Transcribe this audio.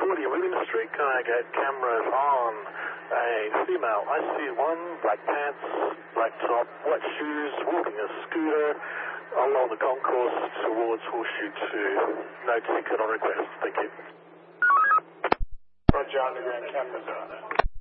40 William Street. Can I get cameras on a female? I see one, black pants, black top, white shoes, walking a scooter along the concourse towards Horseshoe 2. No ticket on request. Thank you. Roger, underground cameras on.